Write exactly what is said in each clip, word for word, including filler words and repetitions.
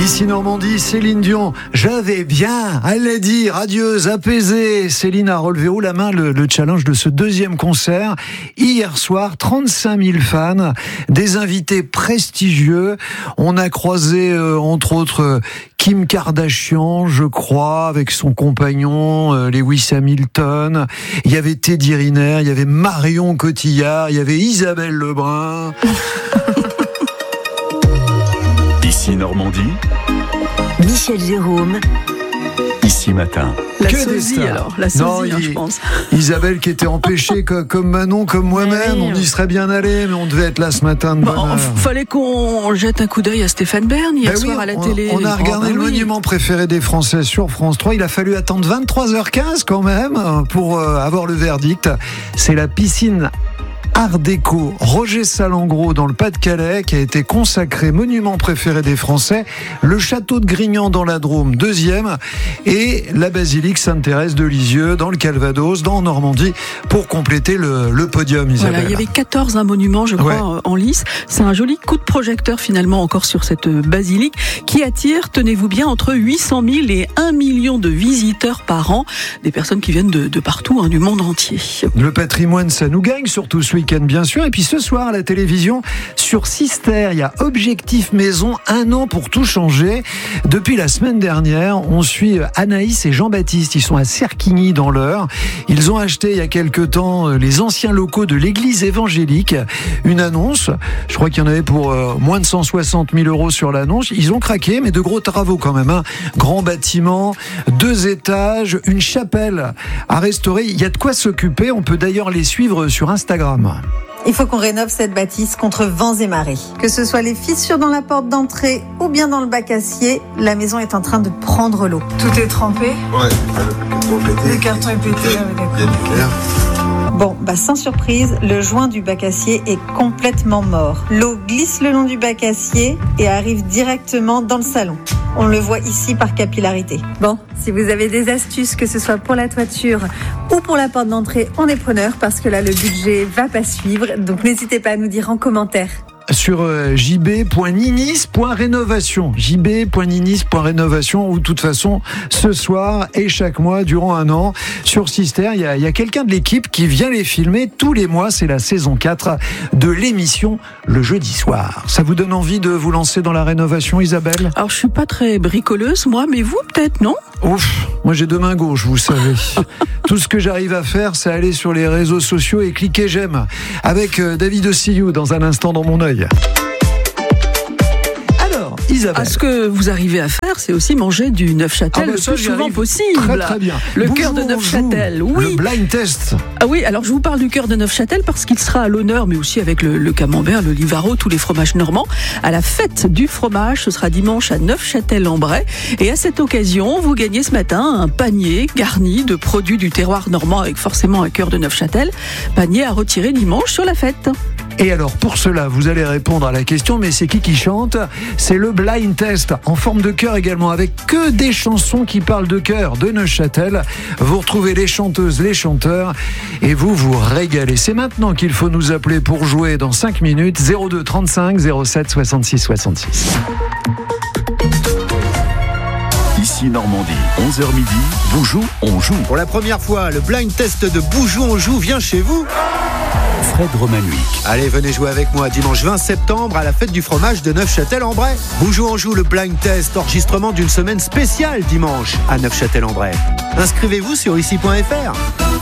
Ici Normandie, Céline Dion, j'avais bien, elle l'a dit, radieuse, apaisée. Céline a relevé haut la main le, le challenge de ce deuxième concert. Hier soir, trente-cinq mille fans, des invités prestigieux. On a croisé, euh, entre autres, euh, Kim Kardashian, je crois, avec son compagnon euh, Lewis Hamilton. Il y avait Teddy Riner, il y avait Marion Cotillard, il y avait Isabelle Lebrun. Ici Normandie, Michel Jérôme. Ici Matin. La Que sosie des stars. alors, la sosie, Non, hein, il- je pense. Isabelle qui était empêchée comme, comme Manon, comme moi-même. Oui. On y serait bien allé, mais on devait être là ce matin de bonne Bon, heure. fallait qu'on jette un coup d'œil à Stéphane Bern hier Ben oui, soir à la on, télé. on a regardé Oh, bah le oui. monument préféré des Français sur France trois. Il a fallu attendre vingt-trois heures quinze quand même pour euh, avoir le verdict. C'est la piscine Art déco Roger Salengro dans le Pas-de-Calais qui a été consacré monument préféré des Français, le château de Grignan dans la Drôme deuxième et la basilique Sainte-Thérèse de Lisieux dans le Calvados, dans Normandie, pour compléter le, le podium, Isabelle. Voilà, il y avait quatorze un monuments, je crois, Ouais. en- en lice. C'est un joli coup de projecteur finalement encore sur cette basilique qui attire, tenez-vous bien, entre huit cent mille et un million de visiteurs par an, des personnes qui viennent de, de partout, hein, du monde entier. Le patrimoine, ça nous gagne, surtout ce week-end, bien sûr. Et puis ce soir, à la télévision, sur Sister, il y a Objectif Maison, un an pour tout changer. Depuis la semaine dernière, on suit Anaïs et Jean-Baptiste. Ils sont à Serquigny, dans l'Eure. Ils ont acheté, il y a quelque temps, les anciens locaux de l'église évangélique. Une annonce, je crois qu'il y en avait pour euh, moins de cent soixante mille euros sur l'annonce. Ils ont craqué, mais de gros travaux quand même. Hein. Grand bâtiment, deux étages, une chapelle à restaurer. Il y a de quoi s'occuper. On peut d'ailleurs les suivre sur Instagram. Il faut qu'on rénove cette bâtisse contre vents et marées. Que ce soit les fissures dans la porte d'entrée ou bien dans le bac acier, la maison est en train de prendre l'eau. Tout est trempé. Ouais, le carton est pété. Le carton est pété. Il y a- ouais, d'accord. il y a du clair. Bon, bah sans surprise, le joint du bac acier est complètement mort. L'eau glisse le long du bac acier et arrive directement dans le salon. On le voit ici par capillarité. Bon, si vous avez des astuces, que ce soit pour la toiture ou pour la porte d'entrée, on est preneur parce que là, le budget va pas suivre. Donc n'hésitez pas à nous dire en commentaire. Sur euh, j b point ninis point rénovation, j b point ninis point rénovation, où de toute façon, ce soir et chaque mois, durant un an, sur Sister, il y a, il y a quelqu'un de l'équipe qui vient les filmer tous les mois. C'est la saison quatre de l'émission le jeudi soir. Ça vous donne envie de vous lancer dans la rénovation, Isabelle ? Alors je suis pas très bricoleuse moi, mais vous peut-être, non? Ouf, moi j'ai deux mains gauches, vous savez. Tout ce que j'arrive à faire, c'est aller sur les réseaux sociaux et cliquer j'aime. Avec euh, David Ossiliou dans un instant dans mon œil. Alors, Isabelle. Ah, ce que vous arrivez à faire, c'est aussi manger du Neufchâtel Ah bah le ça, plus j'y souvent arrive possible. Très très bien. Le Bonjour, cœur de on Neufchâtel, joue oui. Le blind test. Ah oui, alors je vous parle du cœur de Neufchâtel parce qu'il sera à l'honneur, mais aussi avec le, le camembert, le livaro, tous les fromages normands, à la fête du fromage. Ce sera dimanche à Neufchâtel-en-Bray. Et à cette occasion, vous gagnez ce matin un panier garni de produits du terroir normand avec forcément un cœur de Neufchâtel. Panier à retirer dimanche sur la fête. Et alors, pour cela, vous allez répondre à la question, mais c'est qui qui chante ? C'est le blind test, en forme de cœur également, avec que des chansons qui parlent de cœur de Neufchâtel. Vous retrouvez les chanteuses, les chanteurs, et vous vous régalez. C'est maintenant qu'il faut nous appeler pour jouer dans cinq minutes, zéro deux trente-cinq zéro sept soixante-six soixante-six. ici Normandie, onze heures midi, Boujou, on joue. Pour la première fois, le blind test de Boujou on joue vient chez vous. Fred Romanuic. Allez, venez jouer avec moi dimanche vingt septembre à la fête du fromage de Neufchâtel-en-Bray. Boujou on joue le blind test, enregistrement d'une semaine spéciale dimanche à Neufchâtel-en-Bray. Inscrivez-vous sur ici point f r.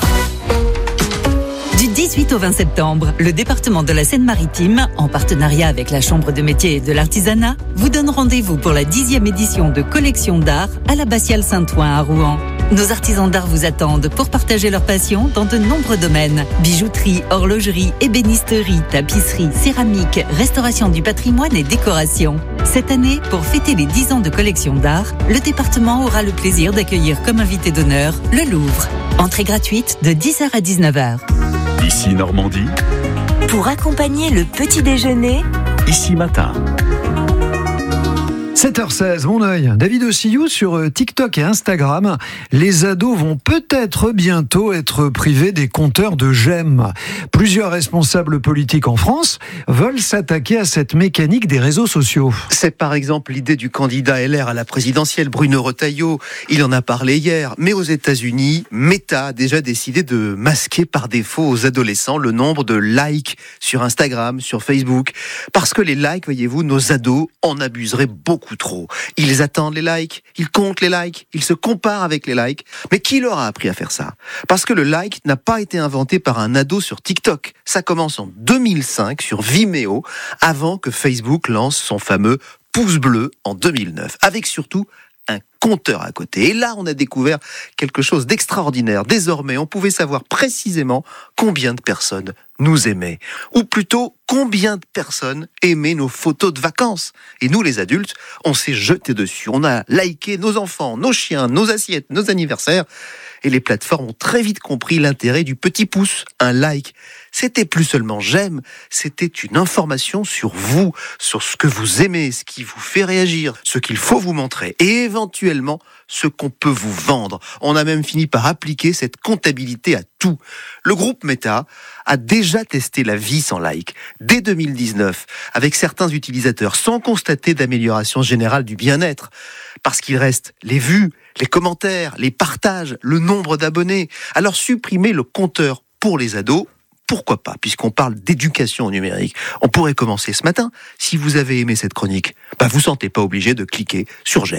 Du dix-huit au vingt septembre, le département de la Seine-Maritime, en partenariat avec la Chambre de métiers et de l'artisanat, vous donne rendez-vous pour la dixième édition de Collection d'art à l'abbatiale Saint-Ouen à Rouen. Nos artisans d'art vous attendent pour partager leur passion dans de nombreux domaines. Bijouterie, horlogerie, ébénisterie, tapisserie, céramique, restauration du patrimoine et décoration. Cette année, pour fêter les dix ans de Collection d'art, le département aura le plaisir d'accueillir comme invité d'honneur le Louvre. Entrée gratuite de dix heures à dix-neuf heures. Ici Normandie, Pour accompagner le petit déjeuner, ici Matin. sept heures seize, mon œil. David Ossillou sur TikTok et Instagram. Les ados vont peut-être bientôt être privés des compteurs de j'aime. Plusieurs responsables politiques en France veulent s'attaquer à cette mécanique des réseaux sociaux. C'est par exemple l'idée du candidat L R à la présidentielle, Bruno Retailleau. Il en a parlé hier. Mais aux États-Unis, Meta a déjà décidé de masquer par défaut aux adolescents le nombre de likes sur Instagram, sur Facebook. Parce que les likes, voyez-vous, nos ados en abuseraient beaucoup trop. Ils attendent les likes, ils comptent les likes, ils se comparent avec les likes. Mais qui leur a appris à faire ça ? Parce que le like n'a pas été inventé par un ado sur TikTok. Ça commence en deux mille cinq sur Vimeo, avant que Facebook lance son fameux pouce bleu en deux mille neuf. Avec surtout un compteur à côté. Et là, on a découvert quelque chose d'extraordinaire. Désormais, on pouvait savoir précisément combien de personnes nous aimaient. Ou plutôt, combien de personnes aimaient nos photos de vacances. Et nous, les adultes, on s'est jeté dessus. On a liké nos enfants, nos chiens, nos assiettes, nos anniversaires. Et les plateformes ont très vite compris l'intérêt du petit pouce. Un like, c'était plus seulement j'aime, c'était une information sur vous, sur ce que vous aimez, ce qui vous fait réagir, ce qu'il faut vous montrer. Et éventuellement, ce qu'on peut vous vendre. On a même fini par appliquer cette comptabilité à tout. Le groupe Meta a déjà testé la vie sans like dès deux mille dix-neuf avec certains utilisateurs sans constater d'amélioration générale du bien-être. Parce qu'il reste les vues, les commentaires, les partages, le nombre d'abonnés. Alors supprimer le compteur pour les ados, pourquoi pas, puisqu'on parle d'éducation au numérique. On pourrait commencer ce matin. Si vous avez aimé cette chronique, bah vous sentez pas obligé de cliquer sur j'aime.